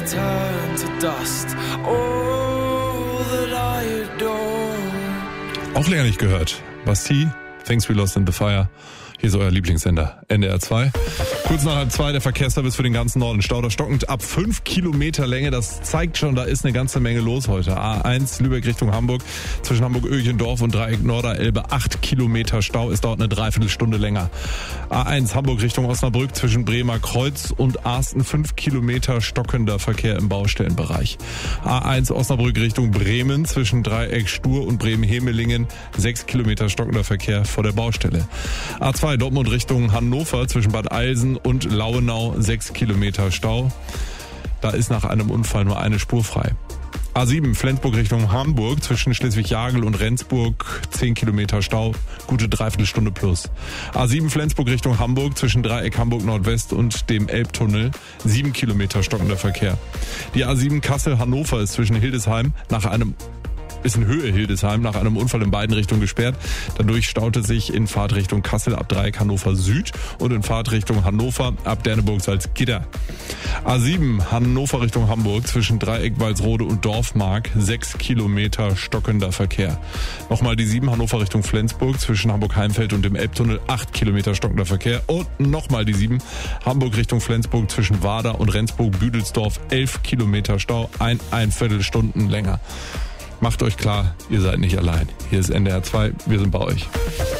turn to dust. All that I adore. Auch länger nicht gehört. Bastille, Things We Lost in the Fire. Hier ist euer Lieblingssender, NDR 2. Kurz nach 2 der Verkehrsservice für den ganzen Norden. Stauder stockend ab 5 Kilometer Länge. Das zeigt schon, da ist eine ganze Menge los heute. A1 Lübeck Richtung Hamburg. Zwischen Hamburg-Öhlchendorf und Dreieck Norderelbe 8 Kilometer Stau. Es dauert eine Dreiviertelstunde länger. A1 Hamburg Richtung Osnabrück zwischen Bremer Kreuz und Arsten 5 Kilometer stockender Verkehr im Baustellenbereich. A1 Osnabrück Richtung Bremen zwischen Dreieck Stur und Bremen-Hemelingen 6 Kilometer stockender Verkehr vor der Baustelle. A2 Dortmund Richtung Hannover zwischen Bad Eilsen und Lauenau 6 Kilometer Stau. Da ist nach einem Unfall nur eine Spur frei. A7 Flensburg Richtung Hamburg zwischen Schleswig-Jagel und Rendsburg 10 Kilometer Stau, gute Dreiviertelstunde plus. A7 Flensburg Richtung Hamburg zwischen Dreieck Hamburg Nordwest und dem Elbtunnel 7 Kilometer stockender Verkehr. Die A7 Kassel Hannover ist zwischen Hildesheim in Höhe Hildesheim nach einem Unfall in beiden Richtungen gesperrt. Dadurch staute sich in Fahrtrichtung Kassel ab Dreieck Hannover Süd und in Fahrtrichtung Hannover ab Derneburg-Salzgitter. A7 Hannover Richtung Hamburg zwischen Dreieck Walsrode und Dorfmark 6 Kilometer stockender Verkehr. Nochmal die 7 Hannover Richtung Flensburg zwischen Hamburg-Heimfeld und dem Elbtunnel 8 Kilometer stockender Verkehr. Und nochmal die 7 Hamburg Richtung Flensburg zwischen Wader und Rendsburg-Büdelsdorf 11 Kilometer Stau, ein Viertelstunden länger. Macht euch klar, ihr seid nicht allein. Hier ist NDR 2, wir sind bei euch.